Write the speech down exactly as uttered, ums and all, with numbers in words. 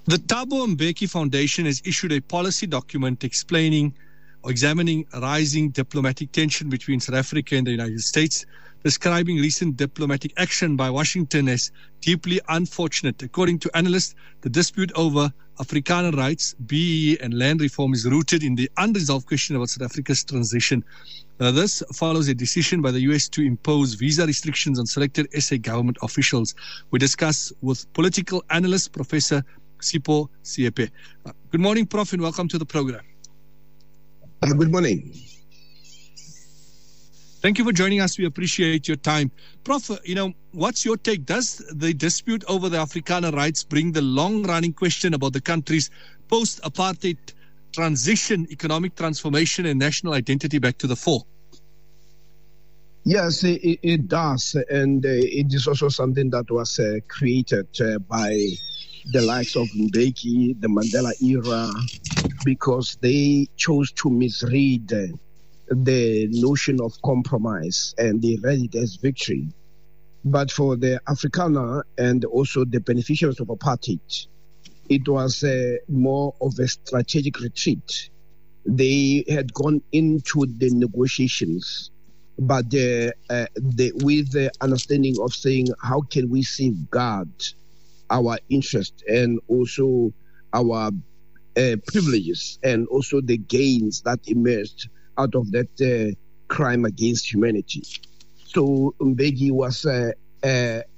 The Thabo Mbeki Foundation has issued a policy document explaining or examining rising diplomatic tension between South Africa and the United States, describing recent diplomatic action by Washington as deeply unfortunate. According to analysts, the dispute over Afrikaner rights, B E E, and land reform is rooted in the unresolved question about South Africa's transition. Uh, this follows a decision by the U S to impose visa restrictions on selected S A government officials. We discuss with political analyst Professor Sipho Siepe. Uh, good morning, Prof, and welcome to the program. Uh, good morning. Thank you for joining us. We appreciate your time. Prof, you know, what's your take? Does the dispute over the Afrikaner rights bring the long-running question about the country's post-apartheid transition, economic transformation, and national identity back to the fore? Yes, it, it does. And uh, it is also something that was uh, created uh, by the likes of Mbeki, the Mandela era, because they chose to misread uh, the notion of compromise, and they read it as victory. But for the Afrikaner and also the beneficiaries of apartheid, it was uh, more of a strategic retreat. They had gone into the negotiations, but uh, uh, the, with the understanding of saying, how can we safeguard our interest and also our uh, privileges and also the gains that emerged out of that uh, crime against humanity. So Mbeki was uh, uh,